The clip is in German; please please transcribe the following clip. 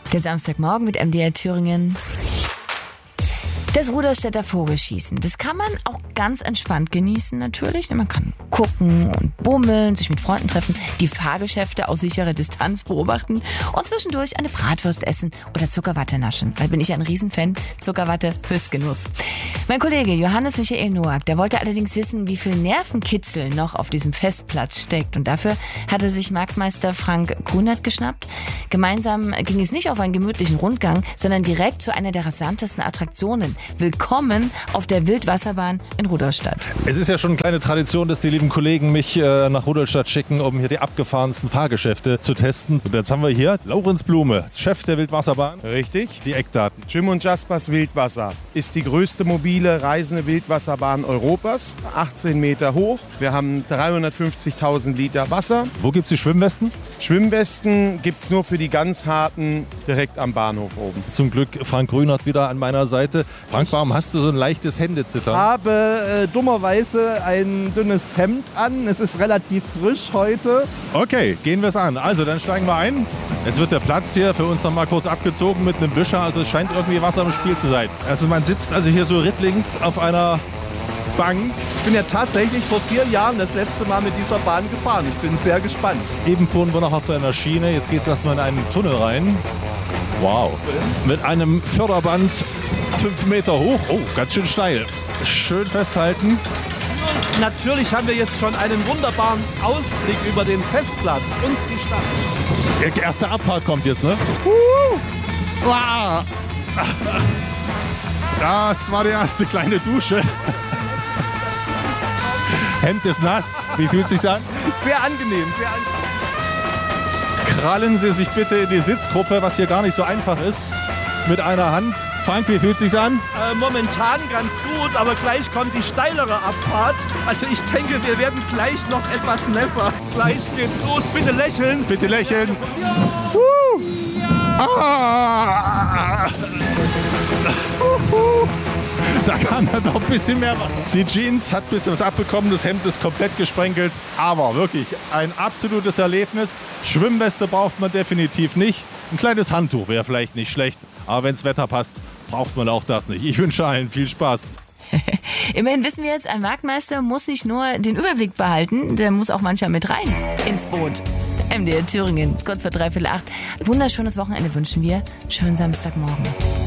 Der Samstagmorgen mit MDR Thüringen. Das Ruderstädter Vogelschießen, das kann man auch ganz entspannt genießen natürlich. Man kann gucken und bummeln, sich mit Freunden treffen, die Fahrgeschäfte aus sicherer Distanz beobachten und zwischendurch eine Bratwurst essen oder Zuckerwatte naschen. Da bin ich ein Riesenfan. Zuckerwatte, Höchstgenuss. Mein Kollege Johannes Michael Noack, der wollte allerdings wissen, wie viel Nervenkitzel noch auf diesem Festplatz steckt. Und dafür hatte sich Marktmeister Frank Grunert geschnappt. Gemeinsam ging es nicht auf einen gemütlichen Rundgang, sondern direkt zu einer der rasantesten Attraktionen. Willkommen auf der Wildwasserbahn in Rudolstadt. Es ist ja schon eine kleine Tradition, dass die lieben Kollegen mich nach Rudolstadt schicken, um hier die abgefahrensten Fahrgeschäfte zu testen. Und jetzt haben wir hier Laurenz Blume, Chef der Wildwasserbahn. Richtig. Die Eckdaten. Jim und Jaspers Wildwasser ist die größte mobile reisende Wildwasserbahn Europas. 18 Meter hoch. Wir haben 350.000 Liter Wasser. Wo gibt es die Schwimmwesten? Schwimmwesten gibt es nur für die ganz harten direkt am Bahnhof oben. Zum Glück Frank Grünert wieder an meiner Seite. Frank, warum hast du so ein leichtes Händezittern? Ich habe dummerweise ein dünnes Hemd an. Es ist relativ frisch heute. Okay, gehen wir es an. Also, dann steigen wir ein. Jetzt wird der Platz hier für uns noch mal kurz abgezogen mit einem Wischer. Also es scheint irgendwie Wasser im Spiel zu sein. Also man sitzt also hier so rittlings auf einer Bank. Ich bin ja tatsächlich vor 4 Jahren das letzte Mal mit dieser Bahn gefahren. Ich bin sehr gespannt. Eben fuhren wir noch auf einer Schiene. Jetzt geht es erstmal in einen Tunnel rein. Wow. Mit einem Förderband 5 Meter hoch. Oh, ganz schön steil. Schön festhalten. Natürlich haben wir jetzt schon einen wunderbaren Ausblick über den Festplatz und die Stadt. Die erste Abfahrt kommt jetzt, ne? Wow. Das war die erste kleine Dusche. Hemd ist nass. Wie fühlt es sich an? Sehr angenehm, sehr angenehm. Krallen Sie sich bitte in die Sitzgruppe, was hier gar nicht so einfach ist, mit einer Hand. Frank, wie fühlt es sich an? Momentan ganz gut, aber gleich kommt die steilere Abfahrt. Also ich denke, wir werden gleich noch etwas nässer. Gleich geht's los. Bitte lächeln. Bitte lächeln. Ja. Ah. Da kam ja doch ein bisschen mehr Wasser. Die Jeans hat ein bisschen was abbekommen, das Hemd ist komplett gesprenkelt. Aber wirklich ein absolutes Erlebnis. Schwimmweste braucht man definitiv nicht. Ein kleines Handtuch wäre vielleicht nicht schlecht. Aber wenn das Wetter passt, braucht man auch das nicht. Ich wünsche allen viel Spaß. Immerhin wissen wir jetzt, ein Marktmeister muss nicht nur den Überblick behalten, der muss auch manchmal mit rein ins Boot. MDR Thüringen, kurz vor 7:45. Wunderschönes Wochenende wünschen wir. Schönen Samstagmorgen.